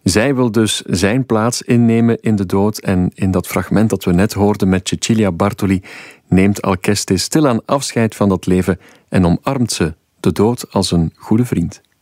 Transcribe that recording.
Zij wil dus zijn plaats innemen in de dood. En in dat fragment dat we net hoorden met Cecilia Bartoli neemt Alceste stilaan afscheid van dat leven en omarmt ze de dood als een goede vriend.